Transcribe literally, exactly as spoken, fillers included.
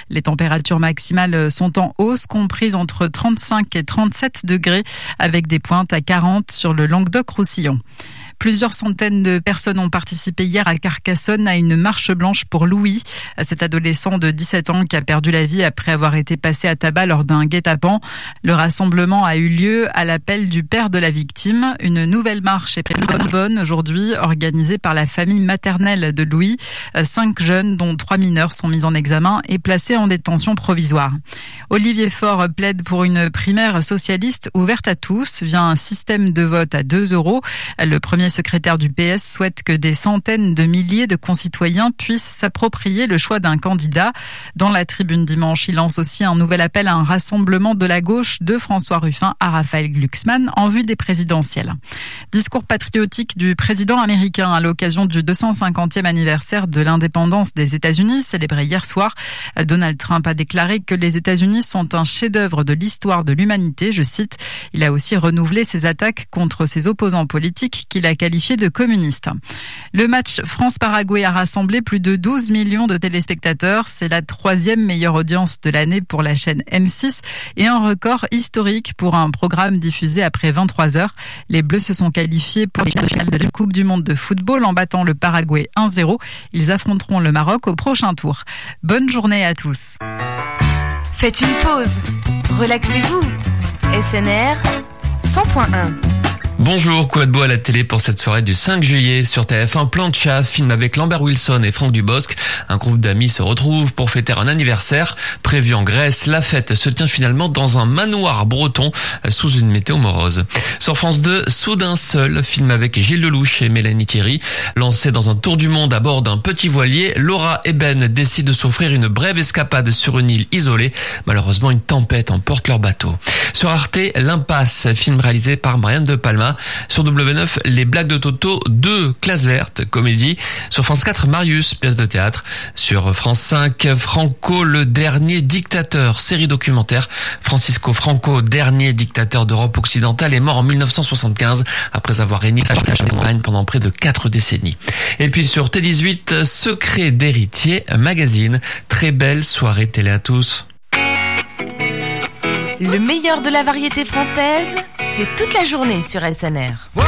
Les températures maximales sont en hausse, comprises entre trente-cinq et trente-sept degrés, avec des pointes à quarante sur le Languedoc-Roussillon. Plusieurs centaines de personnes ont participé hier à Carcassonne à une marche blanche pour Louis, cet adolescent de dix-sept ans qui a perdu la vie après avoir été passé à tabac lors d'un guet-apens. Le rassemblement a eu lieu à l'appel du père de la victime. Une nouvelle marche est prévue à Narbonne aujourd'hui, organisée par la famille maternelle de Louis. Cinq jeunes, dont trois mineurs, sont mis en examen et placés en détention provisoire. Olivier Faure plaide pour une primaire socialiste ouverte à tous via un système de vote à deux euros. Le premier secrétaire du P S souhaite que des centaines de milliers de concitoyens puissent s'approprier le choix d'un candidat. Dans la tribune dimanche, il lance aussi un nouvel appel à un rassemblement de la gauche de François Ruffin à Raphaël Glucksmann en vue des présidentielles. Discours patriotique du président américain à l'occasion du deux cent cinquantième anniversaire de l'indépendance des États-Unis, célébré hier soir. Donald Trump a déclaré que les États-Unis sont un chef-d'œuvre de l'histoire de l'humanité, je cite. Il a aussi renouvelé ses attaques contre ses opposants politiques qu'il a qualifié de communiste. Le match France-Paraguay a rassemblé plus de douze millions de téléspectateurs. C'est la troisième meilleure audience de l'année pour la chaîne M six et un record historique pour un programme diffusé après vingt-trois heures. Les Bleus se sont qualifiés pour les finales de la Coupe du Monde de football en battant le Paraguay un zéro. Ils affronteront le Maroc au prochain tour. Bonne journée à tous. Faites une pause. Relaxez-vous. S N R cent point un. Bonjour, quoi de beau à la télé pour cette soirée du cinq juillet sur T F un. Plancha, film avec Lambert Wilson et Franck Dubosc. Un groupe d'amis se retrouve pour fêter un anniversaire. Prévu en Grèce, la fête se tient finalement dans un manoir breton sous une météo morose. Sur France deux, Soudain seul, film avec Gilles Lelouch et Mélanie Thierry. Lancé dans un tour du monde à bord d'un petit voilier, Laura et Ben décident de s'offrir une brève escapade sur une île isolée. Malheureusement, une tempête emporte leur bateau. Sur Arte, L'Impasse, film réalisé par Brian De Palma. Sur W neuf, Les Blagues de Toto deux, Classe verte, comédie. Sur France quatre, Marius, pièce de théâtre. Sur France cinq, Franco, le dernier dictateur, série documentaire. Francisco Franco, dernier dictateur d'Europe occidentale, est mort en mille neuf cent soixante-quinze après avoir régné pendant près de quatre décennies. Et puis sur T dix-huit, Secret d'héritier, magazine. Très belle soirée télé à tous. Le meilleur de la variété française, c'est toute la journée sur S N R.